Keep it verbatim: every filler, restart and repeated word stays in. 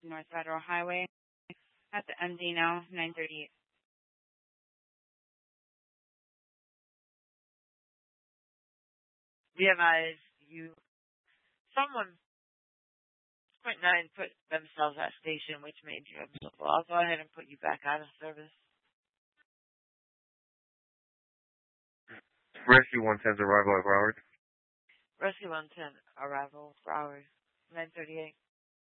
North Federal Highway. At the M D now, nine thirty-eight. Be advised, you, someone point nine put themselves at station, which made you available. I'll go ahead and put you back out of service. Rescue one ten's arrival at Broward. Rescue one ten, arrival, Broward, nine thirty-eight.